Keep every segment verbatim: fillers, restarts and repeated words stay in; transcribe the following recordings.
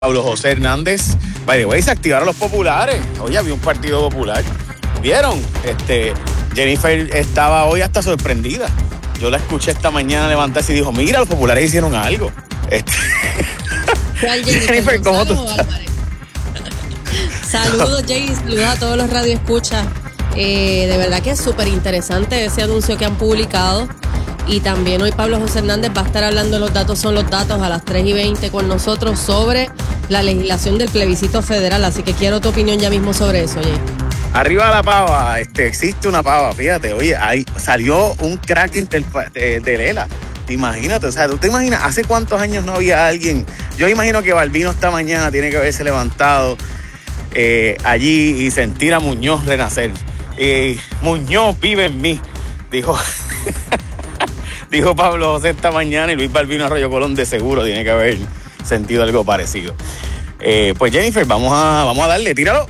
Pablo José Hernández. By the way, se activaron los populares. Oye, había un partido popular. ¿Vieron? Este, Jennifer estaba hoy hasta sorprendida. Yo la escuché esta mañana levantarse y dijo, mira, los populares hicieron algo. Este... ¿Cuál Jennifer? Jennifer, ¿cómo tú estás? Saludos, Jay, saludos a todos los radioescuchas. Eh, de verdad que es súper interesante ese anuncio que han publicado. Y también hoy Pablo José Hernández va a estar hablando de Los Datos Son Los Datos a las tres y veinte con nosotros sobre la legislación del plebiscito federal. Así que quiero tu opinión ya mismo sobre eso, Jay. Arriba la pava, este, existe una pava, fíjate, oye, ahí salió un crack de, de, de Lela. Imagínate, o sea, ¿tú te imaginas hace cuántos años no había alguien? Yo imagino que Balbino esta mañana tiene que haberse levantado eh, allí y sentir a Muñoz renacer. Eh, Muñoz vive en mí, dijo... Dijo Pablo José esta mañana, y Luis Balbino Arroyo Colón de seguro tiene que haber sentido algo parecido. Eh, pues Jennifer, vamos a, vamos a darle, tíralo.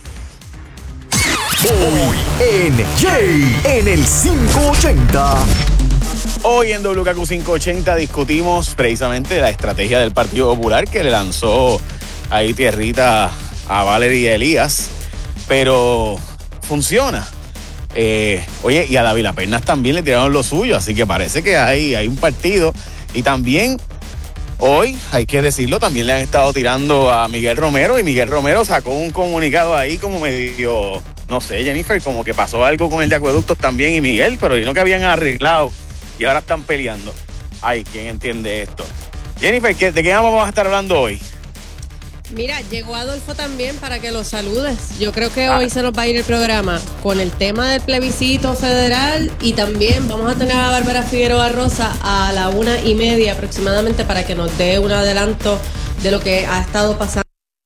Hoy en Jay en el quinientos ochenta. Hoy en W K Q quinientos ochenta discutimos precisamente la estrategia del Partido Popular que le lanzó ahí tierrita a Valerie Elías, pero funciona. Eh, oye, y a Dávila Pernas también le tiraron lo suyo, así que parece que hay, hay un partido. Y también, hoy, hay que decirlo, también le han estado tirando a Miguel Romero, y Miguel Romero sacó un comunicado ahí como medio, no sé, Jennifer, como que pasó algo con el de acueductos también y Miguel, pero no que habían arreglado y ahora están peleando. Ay, ¿quién entiende esto? Jennifer, ¿de qué vamos a estar hablando hoy? Mira, llegó Adolfo también para que lo saludes. Yo creo que hoy se nos va a ir el programa con el tema del plebiscito federal, y también vamos a tener a Bárbara Figueroa Rosa a la una y media aproximadamente para que nos dé un adelanto de lo que ha estado pasando.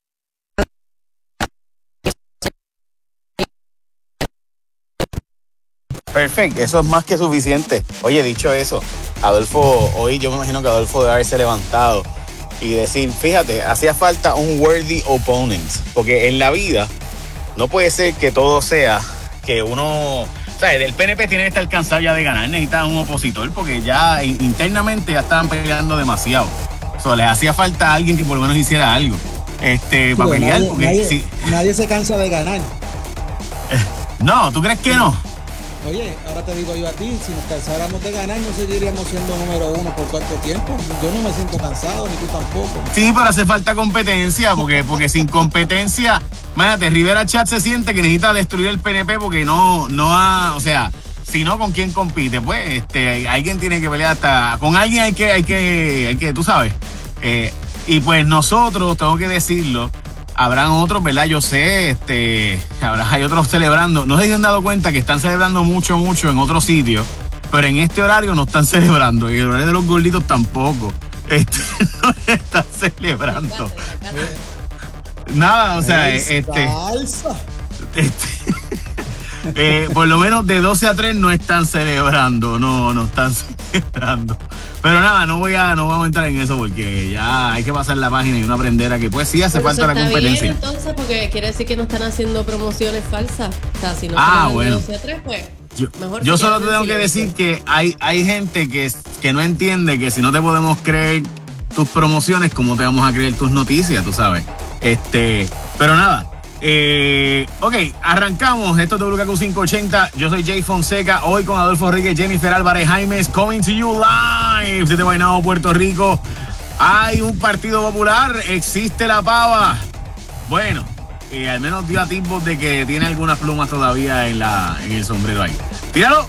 Perfecto, eso es más que suficiente. Oye, dicho eso, Adolfo, hoy yo me imagino que Adolfo debe haberse levantado y decir, fíjate, hacía falta un worthy opponent, porque en la vida no puede ser que todo sea que uno, o sea, el P N P tiene que estar cansado ya de ganar, necesita un opositor, porque ya internamente ya estaban peleando demasiado. O sea, les hacía falta alguien que por lo menos hiciera algo, este, sí, para pelear, nadie, porque nadie, si, nadie se cansa de ganar. No, ¿tú crees que no? Oye, ahora te digo yo a ti, si nos cansáramos de ganar, no seguiríamos siendo número uno por cuánto tiempo. Yo no me siento cansado, ni tú tampoco. Sí, pero hace falta competencia, porque, porque sin competencia, imagínate, Rivera Chat se siente que necesita destruir el P N P porque no, no ha, o sea, si no, ¿con quién compite? Pues, este, alguien tiene que pelear hasta, con alguien hay que, hay que, hay que, tú sabes. Eh, y pues nosotros, tengo que decirlo, habrán otros, ¿verdad? Yo sé, este, habrá, hay otros celebrando. No se han dado cuenta que están celebrando mucho, mucho en otros sitios, pero en este horario no están celebrando. Y el horario de los gorditos tampoco. Este, no están celebrando. Nada, o sea, este, este eh, por lo menos de doce a tres no están celebrando, no, no están celebrando. Pero nada, no voy a, no vamos a entrar en eso porque ya hay que pasar la página y uno aprender a que pues sí hace falta la competencia. Bien, entonces, porque quiere decir que no están haciendo promociones falsas. O sea, si no ah, bueno. de doce a tres, pues yo, mejor yo solo te tengo que decir que hay, hay gente que, que no entiende que si no te podemos creer tus promociones, ¿cómo te vamos a creer tus noticias? Tú sabes. Este, pero nada. Eh, ok, arrancamos. Esto es W K Q quinientos ochenta. Yo soy Jay Fonseca. Hoy con Adolfo Rodríguez, Jennifer Álvarez Jaimes, coming to you live desde Guaynabo, Puerto Rico. Hay un partido popular, existe la pava. Bueno, eh, al menos dio a tiempos de que tiene algunas plumas todavía en, la, en el sombrero ahí. Tíralo.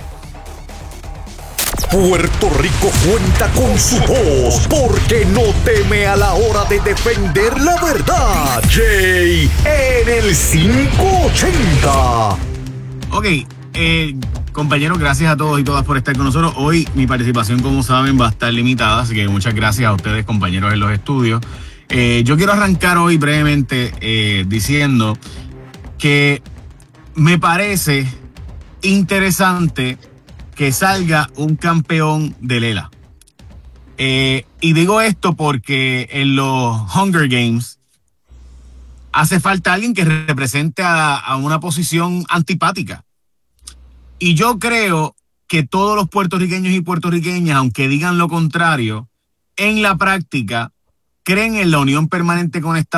Puerto Rico cuenta con su voz porque no teme a la hora de defender la verdad. Jay en el quinientos ochenta. Ok, eh, compañeros, gracias a todos y todas por estar con nosotros. Hoy mi participación, como saben, va a estar limitada, así que muchas gracias a ustedes, compañeros en los estudios. Eh, yo quiero arrancar hoy brevemente eh, diciendo que me parece interesante que salga un campeón de Lela. Eh, y digo esto porque en los Hunger Games hace falta alguien que represente a, a una posición antipática. Y yo creo que todos los puertorriqueños y puertorriqueñas, aunque digan lo contrario, en la práctica creen en la unión permanente con Estados